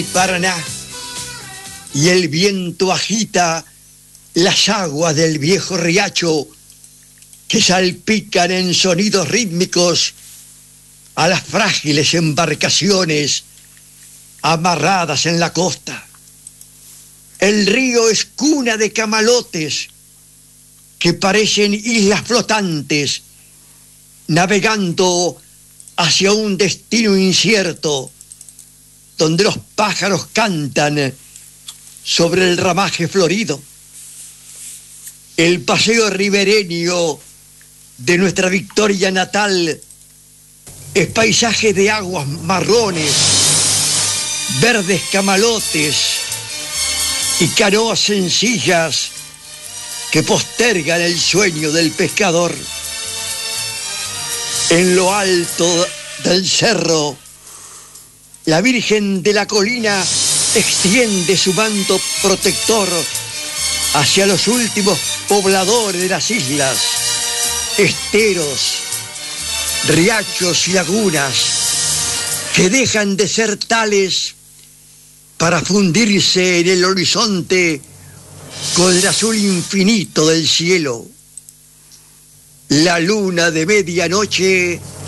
Paraná, y el viento agita las aguas del viejo riacho que salpican en sonidos rítmicos a las frágiles embarcaciones amarradas en la costa. El río es cuna de camalotes que parecen islas flotantes navegando hacia un destino incierto, donde los pájaros cantan sobre el ramaje florido. El paseo ribereño de nuestra Victoria natal es paisaje de aguas marrones, verdes camalotes y canoas sencillas que postergan el sueño del pescador. En lo alto del cerro, la Virgen de la Colina extiende su manto protector hacia los últimos pobladores de las islas, esteros, riachos y lagunas que dejan de ser tales para fundirse en el horizonte con el azul infinito del cielo. La luna de medianoche